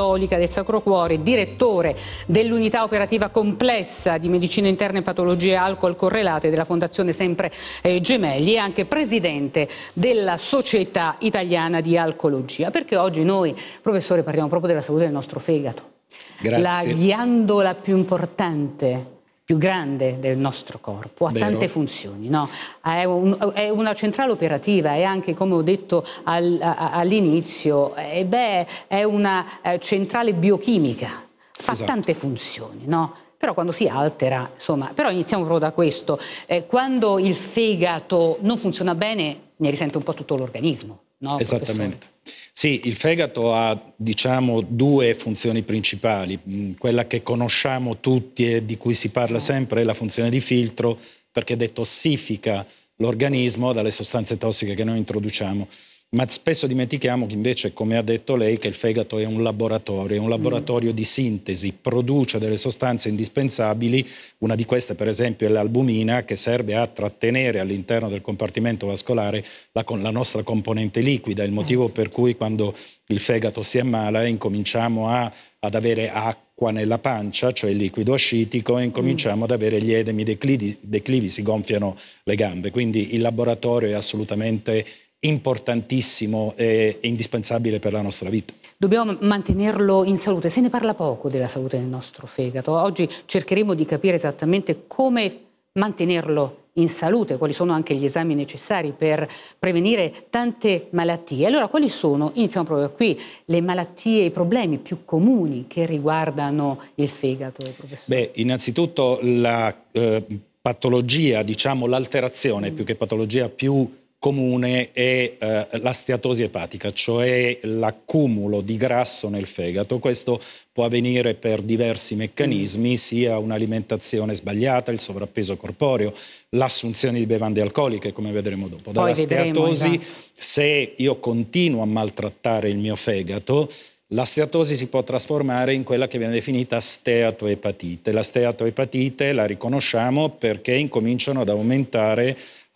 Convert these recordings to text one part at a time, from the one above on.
Cattolica del Sacro Cuore, direttore dell'unità operativa complessa di medicina interna e patologie alcol correlate della Fondazione Sempre Gemelli e anche presidente della Società Italiana di Alcologia. Perché oggi noi, professore, parliamo proprio della salute del nostro fegato. Grazie. La ghiandola più importante, più grande del nostro corpo, ha tante funzioni, no? È una centrale operativa e anche, come ho detto all'inizio, è una centrale biochimica, fa tante funzioni, no? Però quando si altera, insomma, però iniziamo proprio da questo, quando il fegato non funziona bene ne risente un po' tutto l'organismo, no? Esattamente. Professore? Sì, il fegato ha, diciamo, due funzioni principali. Quella che conosciamo tutti e di cui si parla sempre è la funzione di filtro, perché detossifica l'organismo dalle sostanze tossiche che noi introduciamo. Ma spesso dimentichiamo che invece, come ha detto lei, che il fegato è un laboratorio di sintesi, produce delle sostanze indispensabili. Una di queste, per esempio, è l'albumina, che serve a trattenere all'interno del compartimento vascolare la nostra componente liquida, il motivo per cui quando il fegato si ammala incominciamo ad avere acqua nella pancia, cioè il liquido ascitico, e incominciamo ad avere gli edemi declivi, si gonfiano le gambe. Quindi il laboratorio è assolutamente importantissimo e indispensabile per la nostra vita. Dobbiamo mantenerlo in salute. Se ne parla poco della salute del nostro fegato. Oggi cercheremo di capire esattamente come mantenerlo in salute, quali sono anche gli esami necessari per prevenire tante malattie. Allora, quali sono, iniziamo proprio qui, le malattie, i problemi più comuni che riguardano il fegato, professore? Beh, innanzitutto la patologia, diciamo l'alterazione più che patologia più comune è la steatosi epatica, cioè l'accumulo di grasso nel fegato. Questo può avvenire per diversi meccanismi, sia un'alimentazione sbagliata, il sovrappeso corporeo, l'assunzione di bevande alcoliche, come vedremo dopo. Dalla steatosi, se io continuo a maltrattare il mio fegato, la steatosi si può trasformare in quella che viene definita steatoepatite. La steatoepatite la riconosciamo perché incominciano ad aumentare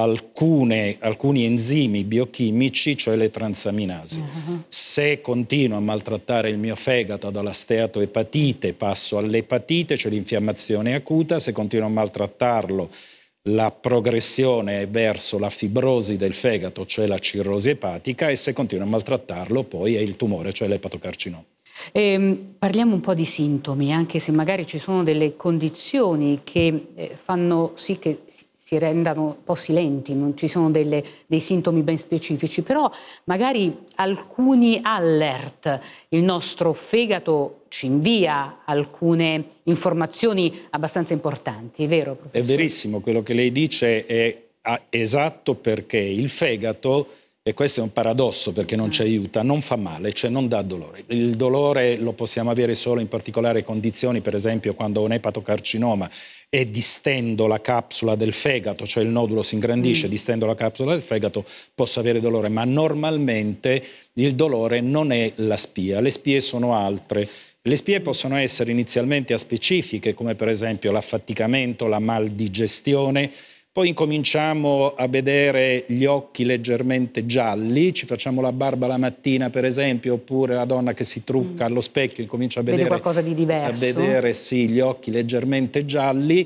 alcuni enzimi biochimici, cioè le transaminasi. Se continuo a maltrattare il mio fegato dalla steatoepatite, passo all'epatite, cioè l'infiammazione acuta. Se continuo a maltrattarlo, la progressione è verso la fibrosi del fegato, cioè la cirrosi epatica, e se continuo a maltrattarlo poi è il tumore, cioè l'epatocarcinoma. Parliamo un po' di sintomi, anche se magari ci sono delle condizioni che fanno sì che si rendano un po' silenti, non ci sono dei sintomi ben specifici, però magari alcuni alert, il nostro fegato ci invia alcune informazioni abbastanza importanti, è vero, professore? È verissimo, quello che lei dice è esatto, perché il fegato, e questo è un paradosso perché non ci aiuta, non fa male, cioè non dà dolore. Il dolore lo possiamo avere solo in particolari condizioni, per esempio quando ho un epatocarcinoma e distendo la capsula del fegato, cioè il nodulo si ingrandisce, distendo la capsula del fegato, posso avere dolore, ma normalmente il dolore non è la spia, le spie sono altre. Le spie possono essere inizialmente aspecifiche, come per esempio l'affaticamento, la maldigestione. Poi incominciamo a vedere gli occhi leggermente gialli, ci facciamo la barba la mattina per esempio, oppure la donna che si trucca allo specchio incomincia a vedere qualcosa di diverso. A vedere sì, gli occhi leggermente gialli,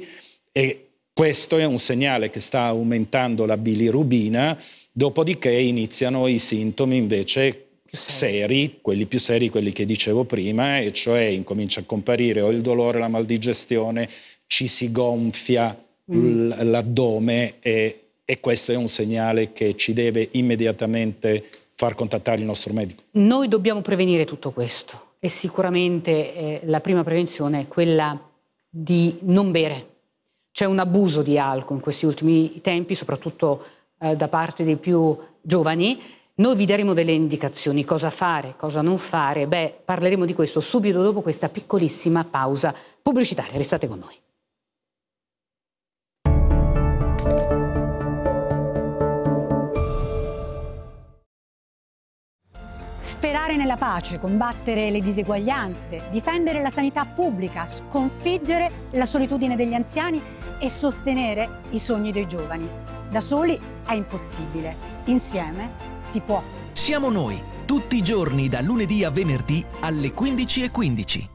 e questo è un segnale che sta aumentando la bilirubina. Dopodiché iniziano i sintomi invece seri, quelli più seri, quelli che dicevo prima, e cioè incomincia a comparire o il dolore, la maldigestione, ci si gonfia l'addome, e questo è un segnale che ci deve immediatamente far contattare il nostro medico. Noi dobbiamo prevenire tutto questo e sicuramente la prima prevenzione è quella di non bere. C'è un abuso di alcol in questi ultimi tempi, soprattutto da parte dei più giovani. Noi vi daremo delle indicazioni, cosa fare, cosa non fare. Parleremo di questo subito dopo questa piccolissima pausa pubblicitaria. Restate con noi. Sperare nella pace, combattere le diseguaglianze, difendere la sanità pubblica, sconfiggere la solitudine degli anziani e sostenere i sogni dei giovani. Da soli è impossibile, insieme si può. Siamo noi, tutti i giorni da lunedì a venerdì alle 15:15.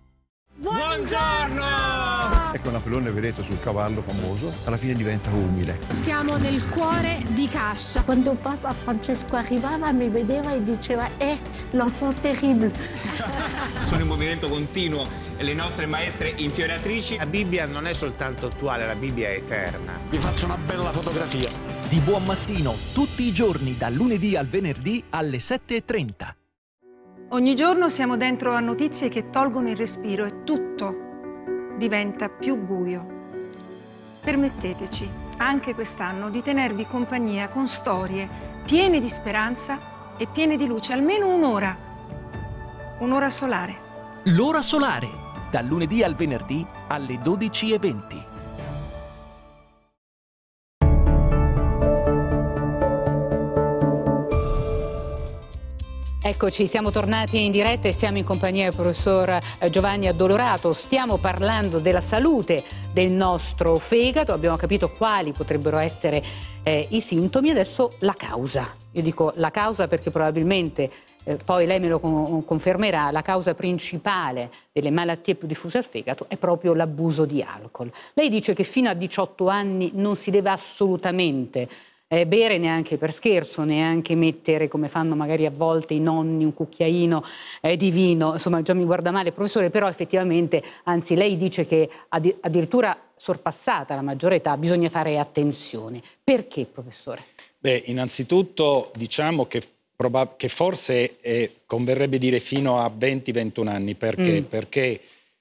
Buongiorno! Ecco Napoleone, vedete, sul cavallo famoso, alla fine diventa umile. Siamo nel cuore di Cascia. Quando Papa Francesco arrivava mi vedeva e diceva l'enfant terrible. Sono in movimento continuo le nostre maestre infioriatrici. La Bibbia non è soltanto attuale, la Bibbia è eterna. Vi faccio una bella fotografia. Di buon mattino, tutti i giorni dal lunedì al venerdì alle 7:30. Ogni giorno siamo dentro a notizie che tolgono il respiro e tutto diventa più buio. Permetteteci, anche quest'anno, di tenervi compagnia con storie piene di speranza e piene di luce, almeno un'ora. Un'ora solare. L'ora solare, dal lunedì al venerdì alle 12:20. Eccoci, siamo tornati in diretta e siamo in compagnia del professor Giovanni Addolorato. Stiamo parlando della salute del nostro fegato, abbiamo capito quali potrebbero essere i sintomi, adesso la causa. Io dico la causa perché probabilmente, poi lei me lo confermerà, la causa principale delle malattie più diffuse al fegato è proprio l'abuso di alcol. Lei dice che fino a 18 anni non si deve assolutamente bere neanche per scherzo, neanche mettere, come fanno magari a volte i nonni, un cucchiaino di vino. Insomma, già mi guarda male, professore, però effettivamente, anzi lei dice che addirittura sorpassata la maggiore età bisogna fare attenzione. Perché, professore? Beh, innanzitutto diciamo che forse converrebbe dire fino a 20-21 anni. Perché? Perché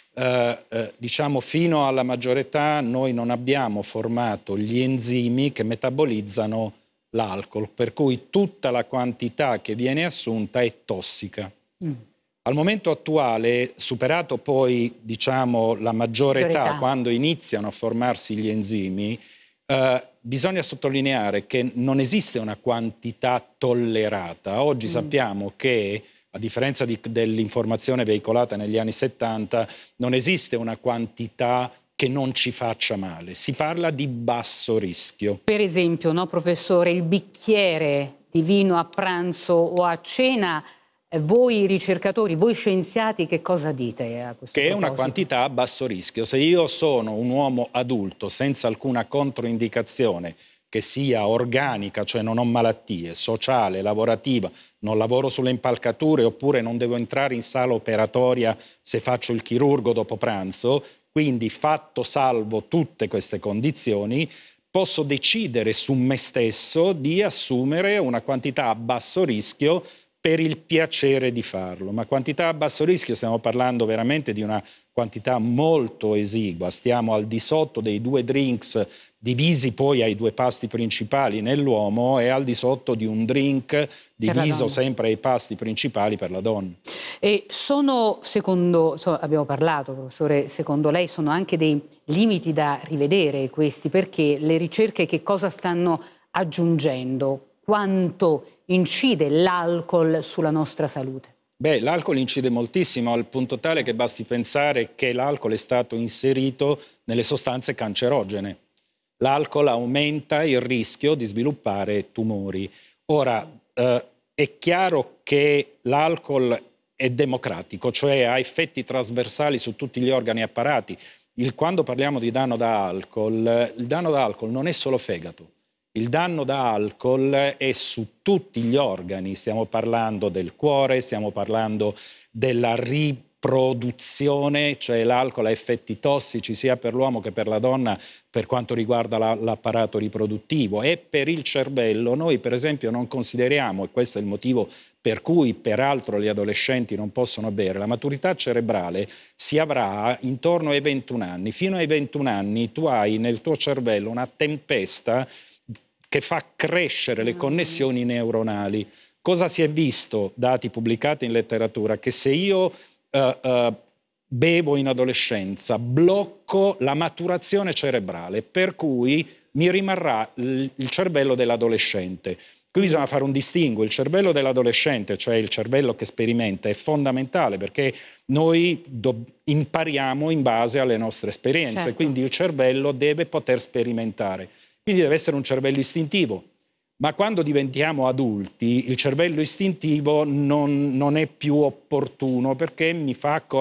diciamo fino alla maggiore età noi non abbiamo formato gli enzimi che metabolizzano l'alcol, per cui tutta la quantità che viene assunta è tossica. Al momento attuale, superato poi diciamo la maggiore età, quando iniziano a formarsi gli enzimi, bisogna sottolineare che non esiste una quantità tollerata. Oggi sappiamo che, a differenza dell'informazione veicolata negli anni 70, non esiste una quantità che non ci faccia male. Si parla di basso rischio. Per esempio, no, professore, il bicchiere di vino a pranzo o a cena, voi ricercatori, voi scienziati, che cosa dite a questo proposito? Che è una quantità a basso rischio. Se io sono un uomo adulto senza alcuna controindicazione, che sia organica, cioè non ho malattie, sociale, lavorativa, non lavoro sulle impalcature oppure non devo entrare in sala operatoria se faccio il chirurgo dopo pranzo, quindi fatto salvo tutte queste condizioni, posso decidere su me stesso di assumere una quantità a basso rischio per il piacere di farlo. Ma quantità a basso rischio stiamo parlando veramente di una quantità molto esigua, stiamo al di sotto dei 2 drinks divisi poi ai 2 pasti principali nell'uomo e al di sotto di un drink diviso sempre ai pasti principali per la donna. E sono, secondo, abbiamo parlato, professore, secondo lei sono anche dei limiti da rivedere questi, perché le ricerche che cosa stanno aggiungendo? Quanto incide l'alcol sulla nostra salute? Beh, l'alcol incide moltissimo, al punto tale che basti pensare che l'alcol è stato inserito nelle sostanze cancerogene. L'alcol aumenta il rischio di sviluppare tumori. Ora, è chiaro che l'alcol è democratico, cioè ha effetti trasversali su tutti gli organi e apparati. Quando parliamo di danno da alcol, il danno da alcol non è solo fegato. Il danno da alcol è su tutti gli organi, stiamo parlando del cuore, stiamo parlando della riproduzione, cioè l'alcol ha effetti tossici sia per l'uomo che per la donna per quanto riguarda l'apparato riproduttivo, e per il cervello noi per esempio non consideriamo, e questo è il motivo per cui peraltro gli adolescenti non possono bere, la maturità cerebrale si avrà intorno ai 21 anni. Fino ai 21 anni tu hai nel tuo cervello una tempesta che fa crescere le connessioni neuronali. Cosa si è visto, dati pubblicati in letteratura? Che se io bevo in adolescenza, blocco la maturazione cerebrale, per cui mi rimarrà il cervello dell'adolescente. Qui bisogna fare un distinguo. Il cervello dell'adolescente, cioè il cervello che sperimenta, è fondamentale perché noi impariamo in base alle nostre esperienze, quindi il cervello deve poter sperimentare. Quindi deve essere un cervello istintivo. Ma quando diventiamo adulti il cervello istintivo non è più opportuno, perché mi fa accorgere